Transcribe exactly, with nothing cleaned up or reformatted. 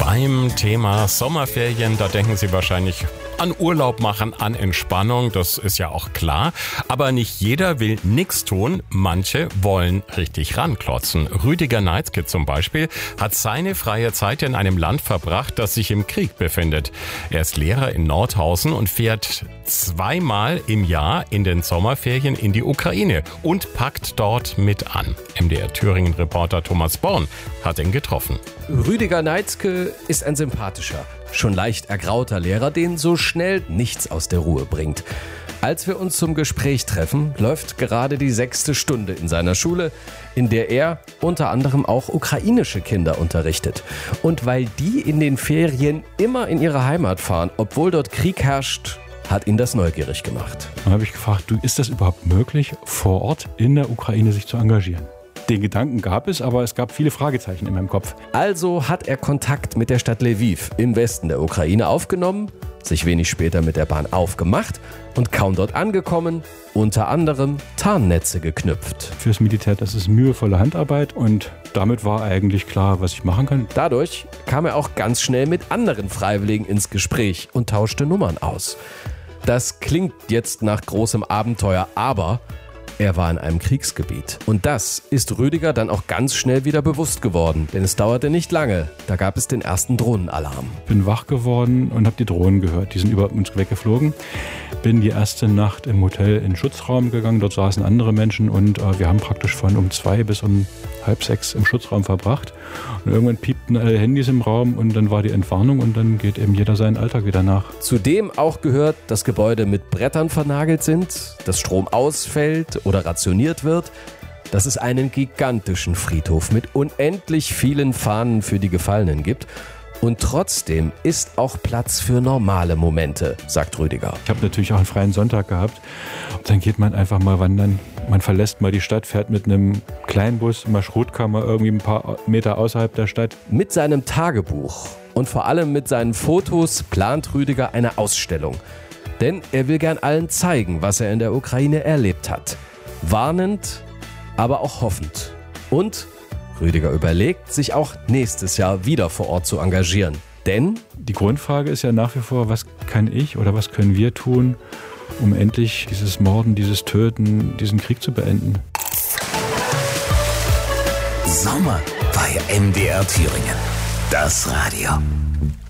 Beim Thema Sommerferien, da denken Sie wahrscheinlich an Urlaub machen, an Entspannung, das ist ja auch klar. Aber nicht jeder will nichts tun, manche wollen richtig ranklotzen. Rüdiger Neitzke zum Beispiel hat seine freie Zeit in einem Land verbracht, das sich im Krieg befindet. Er ist Lehrer in Nordhausen und fährt zweimal im Jahr in den Sommerferien in die Ukraine und packt dort mit an. M D R Thüringen-Reporter Thomas Born hat ihn getroffen. Rüdiger Neitzke ist ein sympathischer, schon leicht ergrauter Lehrer, den so schnell nichts aus der Ruhe bringt. Als wir uns zum Gespräch treffen, läuft gerade die sechste Stunde in seiner Schule, in der er unter anderem auch ukrainische Kinder unterrichtet. Und weil die in den Ferien immer in ihre Heimat fahren, obwohl dort Krieg herrscht, hat ihn das neugierig gemacht. Dann habe ich gefragt, du, ist das überhaupt möglich, vor Ort in der Ukraine sich zu engagieren? Den Gedanken gab es, aber es gab viele Fragezeichen in meinem Kopf. Also hat er Kontakt mit der Stadt Lviv im Westen der Ukraine aufgenommen, sich wenig später mit der Bahn aufgemacht und kaum dort angekommen, unter anderem Tarnnetze geknüpft. Fürs Militär, das ist mühevolle Handarbeit und damit war eigentlich klar, was ich machen kann. Dadurch kam er auch ganz schnell mit anderen Freiwilligen ins Gespräch und tauschte Nummern aus. Das klingt jetzt nach großem Abenteuer, aber er war in einem Kriegsgebiet. Und das ist Rüdiger dann auch ganz schnell wieder bewusst geworden. Denn es dauerte nicht lange. Da gab es den ersten Drohnenalarm. Bin wach geworden und habe die Drohnen gehört. Die sind über uns weggeflogen. Bin die erste Nacht im Hotel in den Schutzraum gegangen. Dort saßen andere Menschen und äh, wir haben praktisch von um zwei bis um halb sechs im Schutzraum verbracht. Und irgendwann piepten alle Handys im Raum und dann war die Entwarnung und dann geht eben jeder seinen Alltag wieder nach. Zudem auch gehört, dass Gebäude mit Brettern vernagelt sind, dass Strom ausfällt oder rationiert wird, dass es einen gigantischen Friedhof mit unendlich vielen Fahnen für die Gefallenen gibt. Und trotzdem ist auch Platz für normale Momente, sagt Rüdiger. Ich habe natürlich auch einen freien Sonntag gehabt. Dann geht man einfach mal wandern. Man verlässt mal die Stadt, fährt mit einem Kleinbus, Marschrutkammer irgendwie ein paar Meter außerhalb der Stadt. Mit seinem Tagebuch und vor allem mit seinen Fotos plant Rüdiger eine Ausstellung. Denn er will gern allen zeigen, was er in der Ukraine erlebt hat. Warnend, aber auch hoffend. Und Rüdiger überlegt, sich auch nächstes Jahr wieder vor Ort zu engagieren. Denn die Grundfrage ist ja nach wie vor, was kann ich oder was können wir tun, um endlich dieses Morden, dieses Töten, diesen Krieg zu beenden. Sommer bei M D R Thüringen. Das Radio.